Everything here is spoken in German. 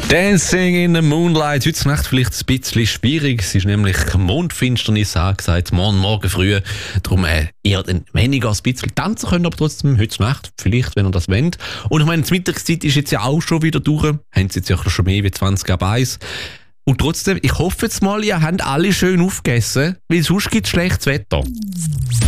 Dancing in the Moonlight. Heute Nacht vielleicht ein bisschen schwierig. Es ist nämlich Mondfinsternis angesagt, morgen früh. Darum eher weniger ein bisschen tanzen können, aber trotzdem heute Nacht, vielleicht, wenn ihr das wollt. Und ich meine, die Mittagszeit ist jetzt ja auch schon wieder durch. Haben sie jetzt ja schon mehr wie 20 ab 1. Und trotzdem, ich hoffe jetzt mal, ihr habt alle schön aufgegessen, weil sonst gibt es schlechtes Wetter.